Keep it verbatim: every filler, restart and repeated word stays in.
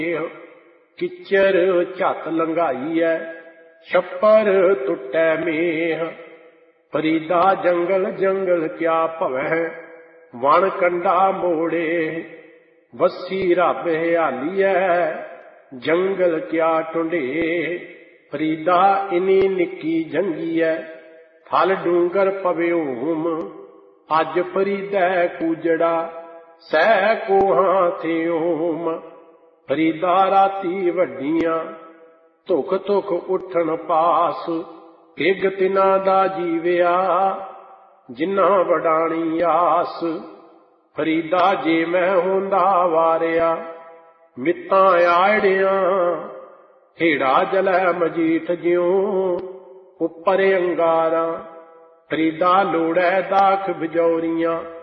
किचर झत लंघाईऐ छप्पर टुटै मेह। फरीदा जंगल जंगल क्या भवै वण कंडा मोड़े। वसी रब हयालीऐ जंगल क्या ढूंढे। फरीदा इनी निक्की जंगीऐ फल डूंगर पवे होम। अज फरीदै कूजड़ा सह कोहां थे ओम। फरीदा राती वड्डियां धुख धुख उठन पास। गिग तिना दा जीविया जिन्ना वडाणी आस। फरीदा जे मैं होंदा वारिया मित्तां आड़ियां। हेड़ा जलै मजीठ ज्यों उपर अंगारा। फरीदा लोड़ै दाख बिजौरियां